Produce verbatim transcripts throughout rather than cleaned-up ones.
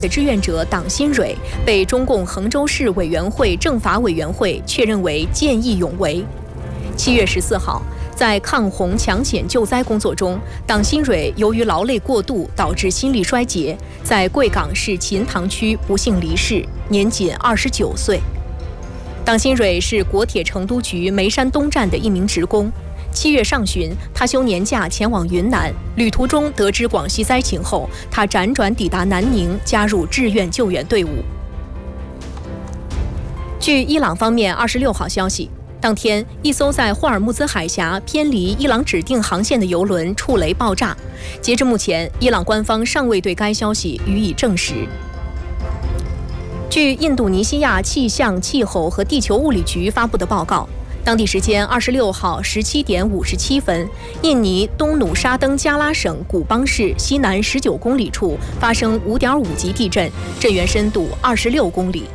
的志愿者党新蕊被中共衡州市委员会政法委员会确认为见义勇为。七月十四号，在抗洪抢险救灾工作中，党新蕊由于劳累过度导致心力衰竭，在贵港市秦塘区不幸离世，年仅二十九岁。党新蕊是国铁成都局眉山东站的一名职工。七月上旬，他休年假前往云南，旅途中得知广西灾情后，他辗转抵达南宁，加入志愿救援队伍。据伊朗方面二十六号消息，当天一艘在霍尔木兹海峡偏离伊朗指定航线的油轮触雷爆炸。截至目前，伊朗官方尚未对该消息予以证实。据印度尼西亚气象、气候和地球物理局发布的报告，当地时间二十六号十七点五十七分，印尼东努沙登加拉省古邦市西南十九公里处发生五点五级地震，震源深度二十六公里。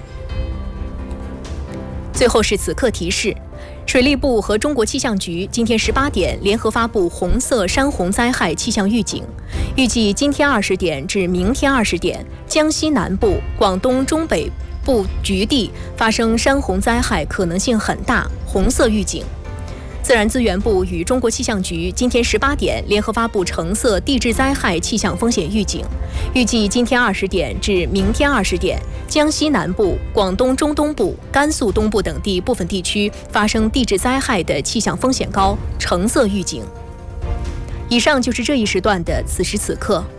最后是此刻提示：水利部和中国气象局今天十八点联合发布红色山洪灾害气象预警，预计今天二十点至明天二十点，江西南部、广东中北部局地发生山洪灾害可能性很大，红色预警。自然资源部与中国气象局今天十八点联合发布橙色地质灾害气象风险预警，预计今天二十点至明天二十点，江西南部、广东中东部、甘肃东部等地部分地区发生地质灾害的气象风险高，橙色预警。以上就是这一时段的此时此刻。